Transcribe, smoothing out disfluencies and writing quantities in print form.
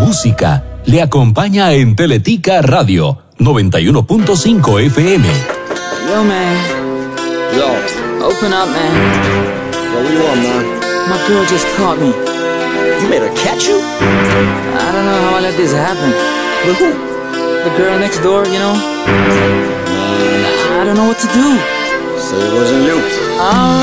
música le acompaña en Teletica Radio 91.5 FM. Yo, man. Yo. Open up, man. Yo, what do you want, man? My girl just caught me. You made her catch you? I don't know how I let this happen. With who? The girl next door, you know? I don't know what to do. So it wasn't you. Alright.